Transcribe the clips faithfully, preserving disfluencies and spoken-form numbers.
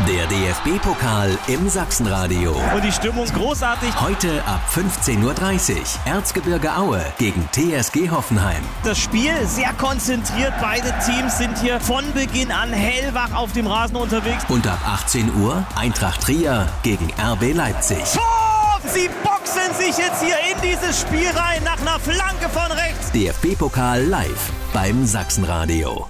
Der D F B-Pokal im Sachsenradio. Und die Stimmung ist großartig. Heute ab fünfzehn Uhr dreißig. Erzgebirge Aue gegen T S G Hoffenheim. Das Spiel sehr konzentriert. Beide Teams sind hier von Beginn an hellwach auf dem Rasen unterwegs. Und ab achtzehn Uhr Eintracht Trier gegen R B Leipzig. Tor! Sie boxen sich jetzt hier in dieses Spiel rein nach einer Flanke von rechts. D F B-Pokal live beim Sachsenradio.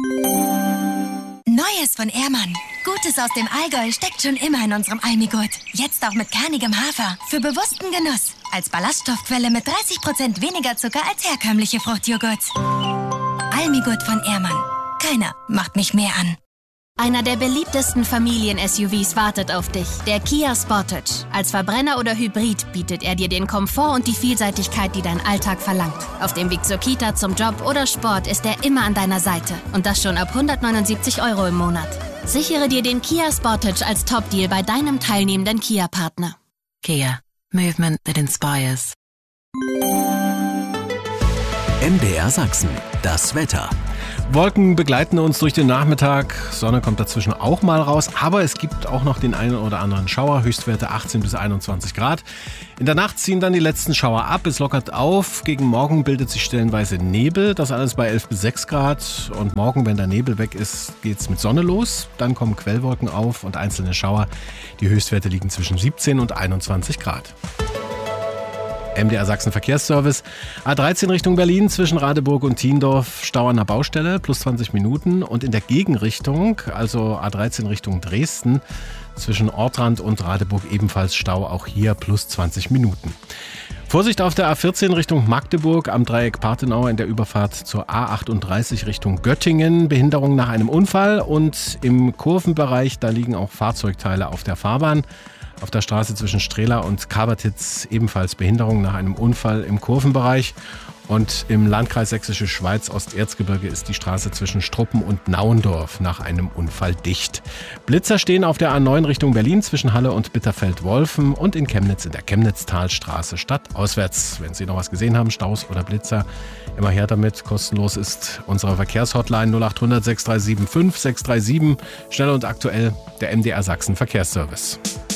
Neues von Ehrmann. Gutes aus dem Allgäu steckt schon immer in unserem Almigurt. Jetzt auch mit kernigem Hafer. Für bewussten Genuss. Als Ballaststoffquelle mit dreißig Prozent weniger Zucker als herkömmliche Fruchtjoghurts. Almigurt von Ehrmann. Keiner macht mich mehr an. Einer der beliebtesten Familien-S U Vs wartet auf dich, der Kia Sportage. Als Verbrenner oder Hybrid bietet er dir den Komfort und die Vielseitigkeit, die dein Alltag verlangt. Auf dem Weg zur Kita, zum Job oder Sport ist er immer an deiner Seite. Und das schon ab hundertneunundsiebzig Euro im Monat. Sichere dir den Kia Sportage als Top-Deal bei deinem teilnehmenden Kia-Partner. Kia. Movement that inspires. M D R Sachsen. Das Wetter. Wolken begleiten uns durch den Nachmittag, Sonne kommt dazwischen auch mal raus, aber es gibt auch noch den einen oder anderen Schauer, Höchstwerte achtzehn bis einundzwanzig Grad. In der Nacht ziehen dann die letzten Schauer ab, es lockert auf, gegen Morgen bildet sich stellenweise Nebel, das alles bei elf bis sechs Grad und morgen, wenn der Nebel weg ist, geht's mit Sonne los, dann kommen Quellwolken auf und einzelne Schauer, die Höchstwerte liegen zwischen siebzehn und einundzwanzig Grad. M D R Sachsen Verkehrsservice. A dreizehn Richtung Berlin zwischen Radeburg und Thiendorf, Stau an der Baustelle, plus zwanzig Minuten. Und in der Gegenrichtung, also A dreizehn Richtung Dresden, zwischen Ortrand und Radeburg ebenfalls Stau, auch hier plus zwanzig Minuten. Vorsicht auf der A vierzehn Richtung Magdeburg, am Dreieck Partenau in der Überfahrt zur A achtunddreißig Richtung Göttingen. Behinderung nach einem Unfall und im Kurvenbereich, da liegen auch Fahrzeugteile auf der Fahrbahn. Auf der Straße zwischen Strehla und Kabertitz ebenfalls Behinderung nach einem Unfall im Kurvenbereich. Und im Landkreis Sächsische Schweiz Osterzgebirge ist die Straße zwischen Struppen und Nauendorf nach einem Unfall dicht. Blitzer stehen auf der A neun Richtung Berlin zwischen Halle und Bitterfeld-Wolfen und in Chemnitz in der Chemnitztalstraße stadtauswärts. Wenn Sie noch was gesehen haben, Staus oder Blitzer, immer her damit. Kostenlos ist unsere Verkehrshotline null acht hundert sechs drei sieben fünf sechs drei sieben. Schnell und aktuell der M D R Sachsen Verkehrsservice.